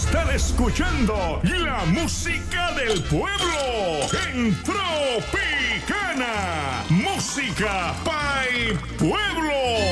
Están escuchando la música del pueblo en Tropicana. Música Pay Pueblo.